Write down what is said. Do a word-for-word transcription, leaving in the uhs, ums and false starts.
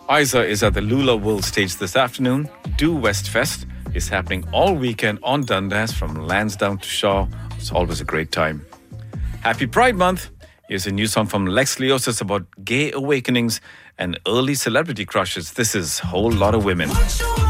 Isa is at the Lula World stage this afternoon. Do West Fest is happening all weekend on Dundas from Lansdowne to Shaw. It's always a great time. Happy Pride Month. Here's a new song from Lex Leosis about gay awakenings and early celebrity crushes. This is Whole Lot of Women.